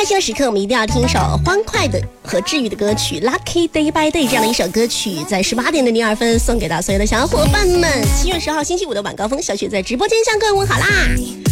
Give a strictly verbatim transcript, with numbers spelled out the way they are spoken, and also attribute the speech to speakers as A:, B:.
A: 心的时刻，我们一定要听一首欢快的和治愈的歌曲《Lucky Day by Day》这样的一首歌曲，在十八点的零二分送给到所有的小伙伴们。七月十号星期五的晚高峰，小雪在直播间向各位问好啦。